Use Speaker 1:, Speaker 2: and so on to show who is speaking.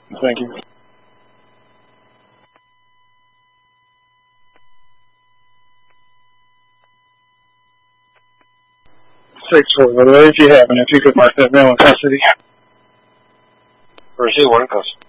Speaker 1: Thank you. 6-4, what if you have, and if you could mark that male in custody.
Speaker 2: Receive 1 in custody.